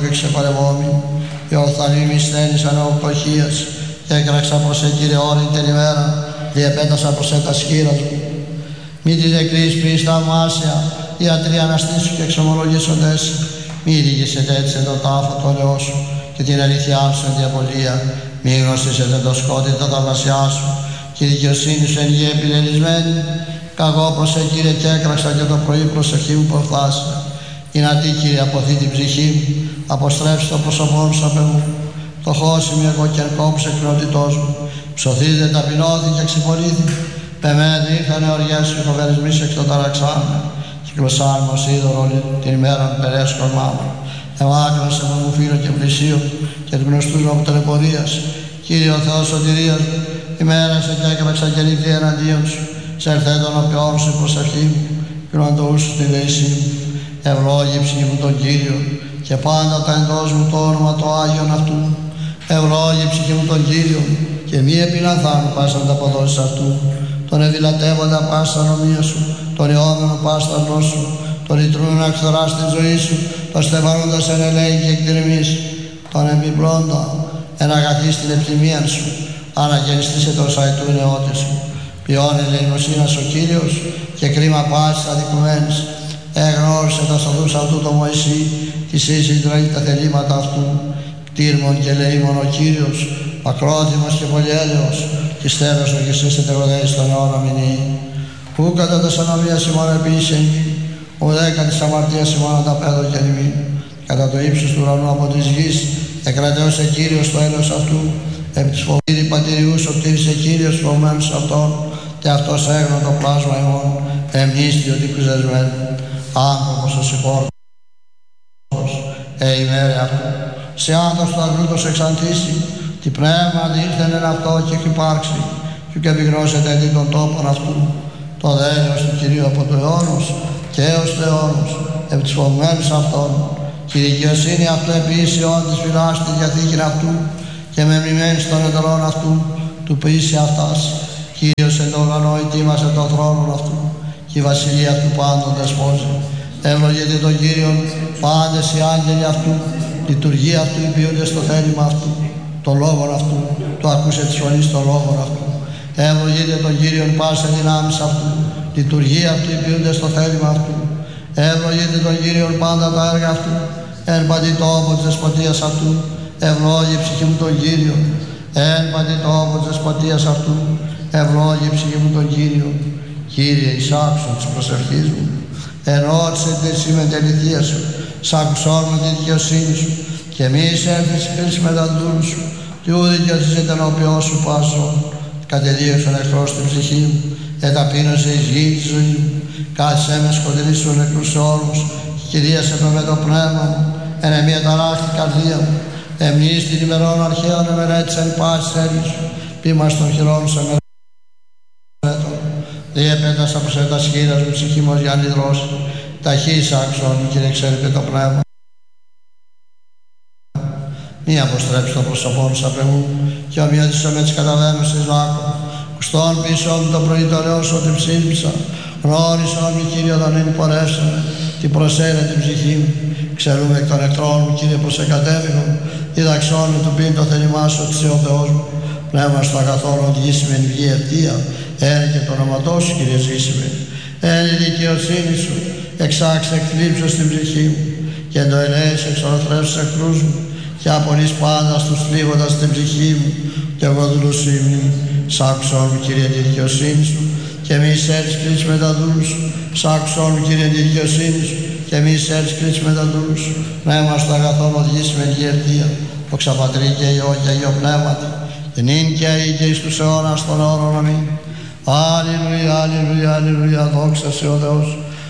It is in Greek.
και ξεπαρευόμη, η ορθαλή μη στένησαν οπτωχίας, και έκραξα προς Κύριε όρη την ημέρα, διεπέτασα προς τα σχήρας μου. Μη τη δεκτρής πεις θαυμάσια, ιατροί αναστήσου και εξομολογήσοντες, μη ρηγήσετε έτσι το τάφο το λαιό σου, και την αλήθειά σου εν διαβολία, μη γνωστήσετε το σκότι τα θαυμασιά σου, και η δικαιοσύνη σου εν γη επιλελισμένη. Καγώ προς Κύριε και έκραξα και το πρωί προσευχή μου προφθάσει. Είναι τι Κύριε αποθεί την ψυχή μου, αποστρέψει το πρόσωπό σου απ' εμού. Φτωχός είμαι εγώ και ερκόμου σε κοινότητός μου. Ψωθείτε ταπεινώθη και ξυπολήθη. Πεμένοι ήρθανε οριές και φοβερισμοί εξ το ταραξάμε. Κυκλωσάν μας είδωρο όλη την ημέρα περές κορμά μου. Ευάκρασε με μου φίλο και πλησίο και του γνωστούς μου από τελεπορίας. Κύριε ο Θεός σωτηρίας μου, ημέρασε και έκραξα και νύχτη εναντίον σου. Σε ερθέτων οπιών σου προσευχή μου, κοινωνητούς σου στη δεήσή μου. Ευλόγη ψυχή μου τον Κύριο και πάντα τα εντός μου το όνομα το Άγιον αυτού. Ευλόγη ψυχή μου τον Κύριο και μη επιλαθάνου πάσαν τα αποδόσεις αυτού. Τον εδηλατεύοντα πάσα νομία σου, τον ιόμενο πάσα νό σου, τον ιτρούν αξιορά στη ζωή σου, τον στεφανούντας εν ελέη και εκτηρημής, τον εμπιπλώντα εν αγαθή στην επτιμία σου, αναγενιστήσε τον σαϊτού νεώτη σου. Ποιόν ελεημοσύνας ο Κύριος και κρίμα πάσης αδικουμένης. Εγνώρισε τα σοδούς αυτού το Μωυσή, της Ισραήλ τα θελήματα αυτού. Πτήρμον και ελεήμον ο Κύριος, ακρότιμος και πολυέλεος, και στέλνος ο Χριστός ετεγωδέης στον αιώνα μηνύει. Ού κατά τα ανομίας ημών επίσης ουδέ κατά της αμαρτίας ημών ανταπέδω και λυμήν. Κατά το ύψος του ουρανού από της γης, εκρατέωσε Κύριος το έλεος αυτού, επί της φοβήρη πατηριούς οπτήρισε Κύριος φοβμένους αυτών, και αυτός έγνω το πλάσμα ημών, εμνίστη ότι κουζεσμένου. Άνθρωπος ο συγχώρτος, ημέρε αυτού. Σε άνθρωπος του αγρούτος εξαντήσει, τι πνεύμα διήλθεν εν αυτό και υπάρξει, και επιγνώσετε δι των τόπων αυτού. Το δέλεος του Κυρίου από του αιώνους και έως του αιώνους, επ' της φοβμένους αυτών, και η δικαιοσύνη αυτού επίσιον της φυλάς τη διαθήκην αυτού, και με μνημένης των εντολών αυτού, του ποιήσει αυτάς. Κύριος εν το ουρανό ετοίμασε τον θρόνο αυτού, και η βασιλεία του πάντων δεσπόζει. Ευλογείτε τον Κύριον πάντες οι άγγελοι αυτού, λειτουργία αυτού υπηούνται στο θέλημα αυτού, το λόγο αυτού, το ακούσε της φωνής το λόγο αυτού. Ευλογείτε τον Κύριον πάσα δυνάμεις αυτού, λειτουργία αυτού υπηούνται στο θέλημα αυτού. Ευλογείτε τον Κύριον πάντα τα έργα αυτού, εν παντή τόπο της δεσποτείας αυτού. Ευλόγη ψυχή μου τον Κύριο, εν παντή τόπο της δεσποτείας αυτού. Ευλόγη ψυχή μου τον Κύριο. Κύριε, εισάξω της προσευχής μου, ενώτισε τη συμμετεληθία σου, σ' άκουσόν με τη δικαιοσύνη σου, και μη εισέλθεις χρήση με τα δούλου σου, τι ου δικαιοσύνης ενώπιόν σου πάσον. Κατεδίωξον εχθρός στην ψυχή μου, εταπείνωσε εις γη τη ζωή μου. Κάτσε με σκοτεινή σου νεκρούς όρους, και κυρίασε με το πνεύμα μου, εν εμία ταράχτη καρδία μου. Εμείς την ημερών αρχαίων εμερέτησαν πάση θέλει σου, πίμας των χειρών σε μερέτων. Διεπέτασα προς τα σχήρας μου ψυχή μου για αντιδρώσει, ταχύς άξον μου, Κύριε, ξέρετε το πνεύμα. Μη αποστρέψει το πρόσωπό σου απ' εμού, και ομοιώτησο με τις καταβαίνους της λάκων. Κουστών πίσω μου το πρωί το λέω σου ότι ψήλπισα. Γνώρισον μη, Κύριε, όταν είναι πορεύσαμε, την προσέλε την ψυχή μου. Ξέρουμε εκ των εχθρών μου, Κύριε, πως εκατέβηγον. Διδαξόν με του πίν το θέλημά σου ότι είσαι ο Θεός μου. Πνεύμα στο αγαθόν οδηγήσει με ενεργή ευθεία. Εν και το όνοματό σου, Κύριε, ζήσιμε. Εν η δικαιοσύνη σου εξάξε εκθλίψω στην ψυχή μου, και εν το ελέης εξορθρεύσεις εχθρούς μου, και απολύς πάντα στους θλίβοντας την ψυχή μου, και εγώ δούλους σου ήμνη. Σ' άκουσον μου, Κύριε, τη δικαιοσύνη σου, και μη εισέλθεις κρίση με τα δούλους σου. Σ' άκουσον μου, Κύριε, τη δικαιοσύνη σου, και μη εισέλθεις κρίση με τα δούλους σου. Πνεύμα στο αγαθόν οδηγήσει με ενεργή ευθεία. Δόξα Πατρί και Υιό και Αγίο Πνεύματι, την νυν και αεί και εις τους αιώνας των αιώνων. Αμήν. Αλληλούια, αλληλούια, αλληλούια, δόξα σε ο Θεός.